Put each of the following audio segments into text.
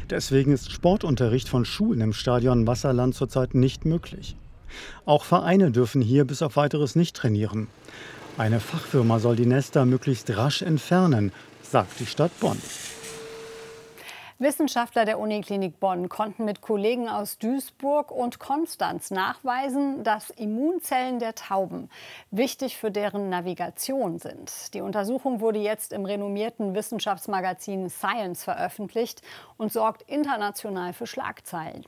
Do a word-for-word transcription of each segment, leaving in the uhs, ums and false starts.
Deswegen ist Sportunterricht von Schulen im Stadion Wasserland zurzeit nicht möglich. Auch Vereine dürfen hier bis auf Weiteres nicht trainieren. Eine Fachfirma soll die Nester möglichst rasch entfernen, sagt die Stadt Bonn. Wissenschaftler der Uniklinik Bonn konnten mit Kollegen aus Duisburg und Konstanz nachweisen, dass Immunzellen der Tauben wichtig für deren Navigation sind. Die Untersuchung wurde jetzt im renommierten Wissenschaftsmagazin Science veröffentlicht und sorgt international für Schlagzeilen.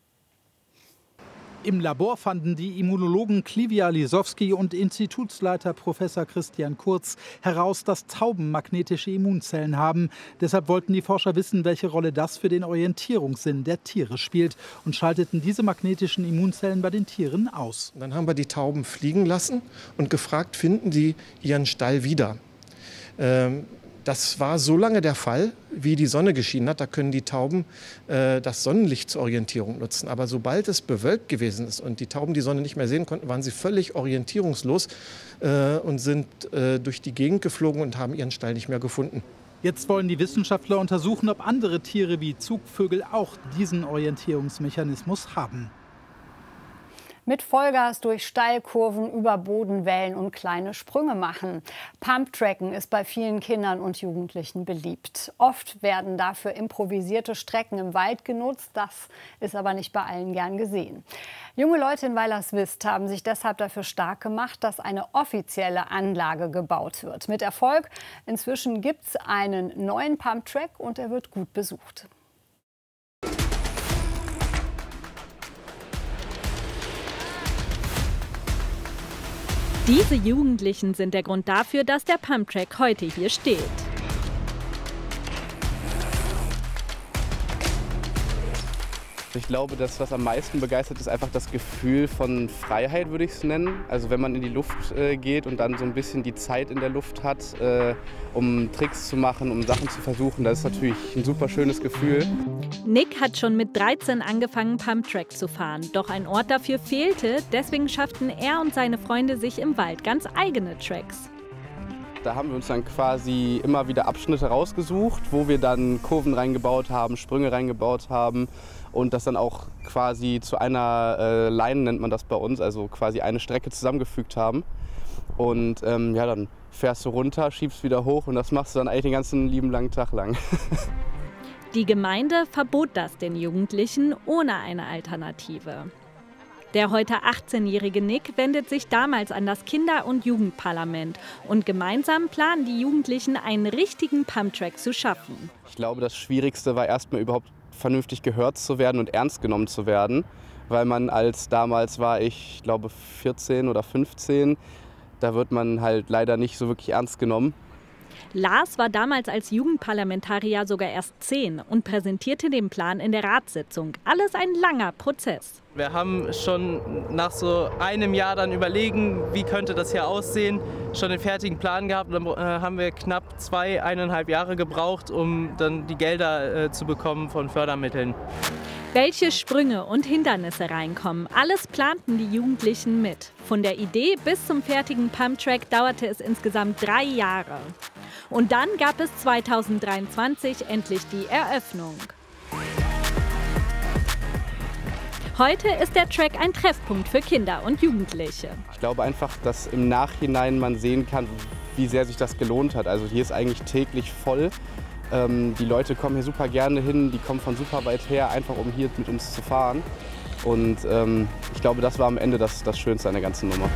Im Labor fanden die Immunologen Klivia Lisowski und Institutsleiter Professor Christian Kurz heraus, dass Tauben magnetische Immunzellen haben. Deshalb wollten die Forscher wissen, welche Rolle das für den Orientierungssinn der Tiere spielt und schalteten diese magnetischen Immunzellen bei den Tieren aus. Dann haben wir die Tauben fliegen lassen und gefragt, finden die ihren Stall wieder? Ähm, Das war so lange der Fall, wie die Sonne geschienen hat. Da können die Tauben äh, das Sonnenlicht zur Orientierung nutzen. Aber sobald es bewölkt gewesen ist und die Tauben die Sonne nicht mehr sehen konnten, waren sie völlig orientierungslos äh, und sind äh, durch die Gegend geflogen und haben ihren Stall nicht mehr gefunden. Jetzt wollen die Wissenschaftler untersuchen, ob andere Tiere wie Zugvögel auch diesen Orientierungsmechanismus haben. Mit Vollgas durch Steilkurven, über Bodenwellen und kleine Sprünge machen. Pumptracken ist bei vielen Kindern und Jugendlichen beliebt. Oft werden dafür improvisierte Strecken im Wald genutzt. Das ist aber nicht bei allen gern gesehen. Junge Leute in Weilerswist haben sich deshalb dafür stark gemacht, dass eine offizielle Anlage gebaut wird. Mit Erfolg. Inzwischen gibt es einen neuen Pumptrack und er wird gut besucht. Diese Jugendlichen sind der Grund dafür, dass der Pumptrack heute hier steht. Ich glaube, das, was am meisten begeistert, ist einfach das Gefühl von Freiheit, würde ich es nennen. Also wenn man in die Luft äh, geht und dann so ein bisschen die Zeit in der Luft hat, äh, um Tricks zu machen, um Sachen zu versuchen, das ist natürlich ein super schönes Gefühl. Nick hat schon mit dreizehn angefangen, Pumptrack zu fahren. Doch ein Ort dafür fehlte, deswegen schafften er und seine Freunde sich im Wald ganz eigene Tracks. Da haben wir uns dann quasi immer wieder Abschnitte rausgesucht, wo wir dann Kurven reingebaut haben, Sprünge reingebaut haben und das dann auch quasi zu einer äh, Line, nennt man das bei uns, also quasi eine Strecke zusammengefügt haben. Und ähm, ja, dann fährst du runter, schiebst wieder hoch und das machst du dann eigentlich den ganzen lieben langen Tag lang. Die Gemeinde verbot das den Jugendlichen ohne eine Alternative. Der heute achtzehnjährige Nick wendet sich damals an das Kinder- und Jugendparlament und gemeinsam planen die Jugendlichen, einen richtigen Pumptrack zu schaffen. Ich glaube, das Schwierigste war erstmal überhaupt vernünftig gehört zu werden und ernst genommen zu werden, weil man als damals war ich, glaube vierzehn oder fünfzehn, da wird man halt leider nicht so wirklich ernst genommen. Lars war damals als Jugendparlamentarier sogar erst zehn und präsentierte den Plan in der Ratssitzung. Alles ein langer Prozess. Wir haben schon nach so einem Jahr dann überlegen, wie könnte das hier aussehen, schon den fertigen Plan gehabt. Dann äh, haben wir knapp zwei, eineinhalb Jahre gebraucht, um dann die Gelder äh, zu bekommen von Fördermitteln. Welche Sprünge und Hindernisse reinkommen, alles planten die Jugendlichen mit. Von der Idee bis zum fertigen Pumptrack dauerte es insgesamt drei Jahre. Und dann gab es zweitausenddreiundzwanzig endlich die Eröffnung. Heute ist der Track ein Treffpunkt für Kinder und Jugendliche. Ich glaube einfach, dass im Nachhinein man sehen kann, wie sehr sich das gelohnt hat. Also hier ist eigentlich täglich voll. Ähm, die Leute kommen hier super gerne hin, die kommen von super weit her, einfach um hier mit uns zu fahren. Und ähm, ich glaube, das war am Ende das, das Schönste an der ganzen Nummer.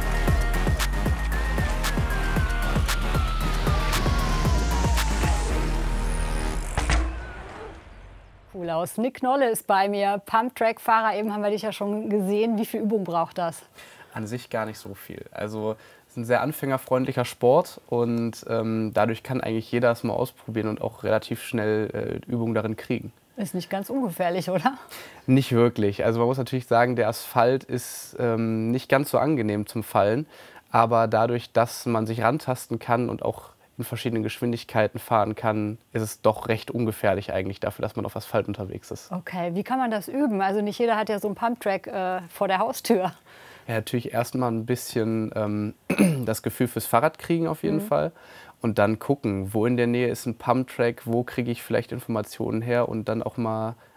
Cool aus. Nick Knolle ist bei mir, Pumptrack-Fahrer. Eben haben wir dich ja schon gesehen. Wie viel Übung braucht das? An sich gar nicht so viel. Also es ist ein sehr anfängerfreundlicher Sport und ähm, dadurch kann eigentlich jeder es mal ausprobieren und auch relativ schnell äh, Übungen darin kriegen. Ist nicht ganz ungefährlich, oder? Nicht wirklich. Also man muss natürlich sagen, der Asphalt ist ähm, nicht ganz so angenehm zum Fallen, aber dadurch, dass man sich rantasten kann und auch in verschiedenen Geschwindigkeiten fahren kann, ist es doch recht ungefährlich eigentlich dafür, dass man auf Asphalt unterwegs ist. Okay, wie kann man das üben? Also nicht jeder hat ja so einen Pumptrack äh, vor der Haustür. Ja, natürlich erstmal ein bisschen ähm, das Gefühl fürs Fahrrad kriegen auf jeden mhm. Fall und dann gucken, wo in der Nähe ist ein Pumptrack, wo kriege ich vielleicht Informationen her und dann auch mal